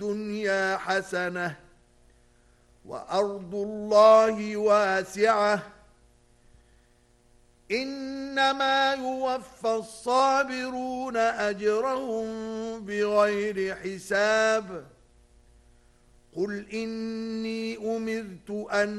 الدنيا حسنة وأرض الله واسعة إنما يوفى الصابرون أجرهم بغير حساب قل إني أمرت أن